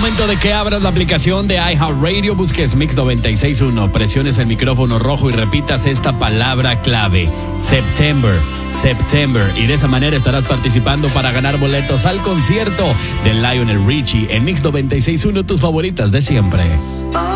momento de que abras la aplicación de iHeartRadio, busques Mix 96.1, presiones el micrófono rojo y repitas esta palabra clave: September. Y de esa manera estarás participando para ganar boletos al concierto de Lionel Richie en Mix 96.1, tus favoritas de siempre.